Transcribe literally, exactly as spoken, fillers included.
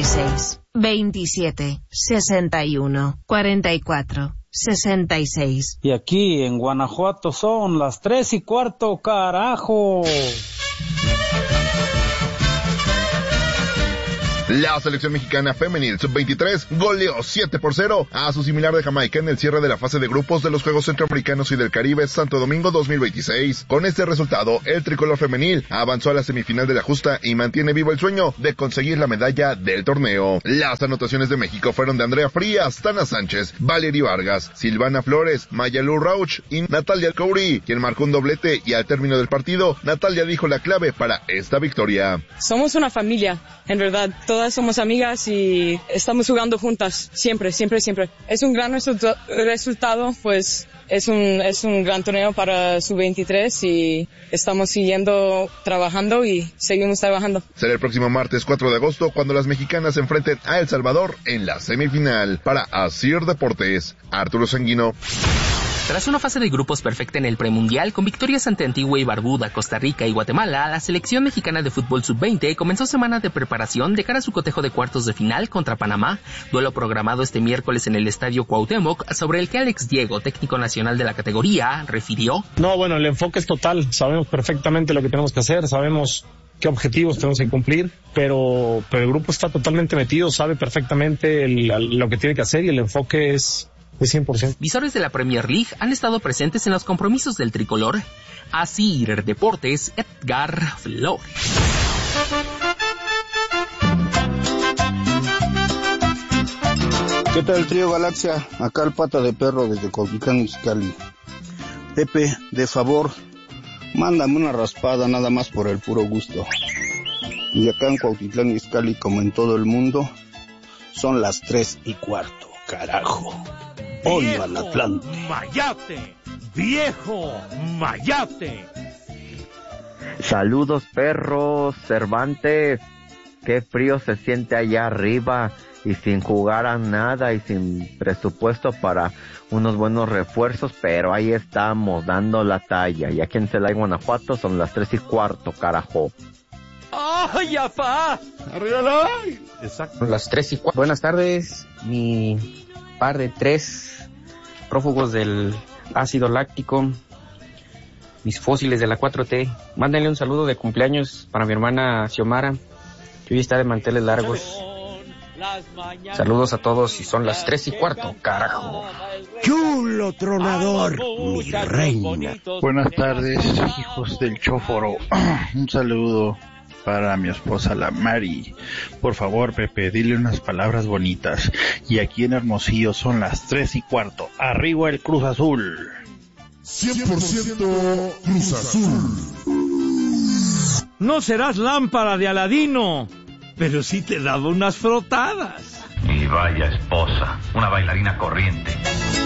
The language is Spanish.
y seis, veintisiete, sesenta y uno, cuarenta y cuatro, sesenta y seis. Y aquí en Guanajuato son las tres y cuarto, carajo. La selección mexicana femenil sub veintitrés goleó siete por cero a su similar de Jamaica en el cierre de la fase de grupos de los Juegos Centroamericanos y del Caribe Santo Domingo dos mil veintiséis. Con este resultado, el tricolor femenil avanzó a la semifinal de la justa y mantiene vivo el sueño de conseguir la medalla del torneo. Las anotaciones de México fueron de Andrea Frías, Tana Sánchez, Valery Vargas, Silvana Flores, Mayalu Rauch y Natalia Alcouri, quien marcó un doblete, y al término del partido, Natalia dijo la clave para esta victoria. Somos una familia, en verdad. Todas somos amigas y estamos jugando juntas, siempre, siempre, siempre. Es un gran resulta- resultado, pues es un es un gran torneo para sub veintitrés y estamos siguiendo trabajando y seguimos trabajando. Será el próximo martes cuatro de agosto cuando las mexicanas se enfrenten a El Salvador en la semifinal. Para Asir Deportes, Arturo Sanguino. Tras una fase de grupos perfecta en el premundial, con victorias ante Antigua y Barbuda, Costa Rica y Guatemala, la selección mexicana de fútbol sub veinte comenzó semana de preparación de cara a su cotejo de cuartos de final contra Panamá, duelo programado este miércoles en el Estadio Cuauhtémoc, sobre el que Alex Diego, técnico nacional de la categoría, refirió. No, bueno, el enfoque es total, sabemos perfectamente lo que tenemos que hacer, sabemos qué objetivos tenemos que cumplir, pero, pero el grupo está totalmente metido, sabe perfectamente el, lo que tiene que hacer y el enfoque es... de cien por ciento. Visores de la Premier League han estado presentes en los compromisos del tricolor. Asir Deportes, Edgar Flores. ¿Qué tal, trío Galaxia? Acá el Pata de Perro desde Cuautitlán Izcalli. Pepe, de favor, mándame una raspada nada más por el puro gusto. Y acá en Cuautitlán Izcalli, como en todo el mundo, son las tres y cuarto, carajo. ¡Hola, al Atlante! ¡Mayate! ¡Viejo Mayate! Saludos, perros, Cervantes. Qué frío se siente allá arriba y sin jugar a nada y sin presupuesto para unos buenos refuerzos, pero ahí estamos dando la talla. Y aquí en Celaya, Guanajuato, son las tres y cuarto, carajo. ¡Ay, apá! ¡Arriba! Exacto. Las tres y cuatro. Buenas tardes, mi par de tres prófugos del ácido láctico, mis fósiles de la cuatro T. Mándenle un saludo de cumpleaños para mi hermana Xiomara, que hoy está de manteles largos. Saludos a todos y son las tres y cuarto, carajo. ¡Chulo tronador, mi reina! Buenas tardes, hijos del chóforo. Un saludo para mi esposa, la Mari. Por favor, Pepe, dile unas palabras bonitas. Y aquí en Hermosillo son las tres y cuarto. Arriba el Cruz Azul. cien por ciento Cruz Azul. No serás lámpara de Aladino, pero sí te daba unas frotadas. Y vaya esposa, una bailarina corriente.